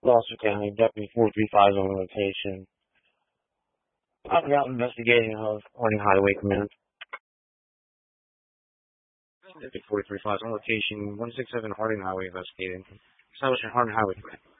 Gloucester County, Deputy 435 on location. I'm out investigating Harding Highway Command. Deputy 435 on location, 167 Harding Highway investigating. Establishing Harding Highway Command.